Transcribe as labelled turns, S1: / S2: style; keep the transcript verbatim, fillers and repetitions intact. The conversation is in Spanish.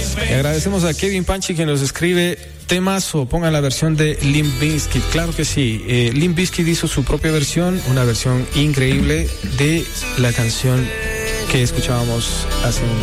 S1: Le agradecemos a Kevin Panchi que nos escribe temas o pongan la versión de Limp Bizkit. Claro que sí, eh, Limp Bizkit hizo su propia versión, una versión increíble de la canción que escuchábamos hace un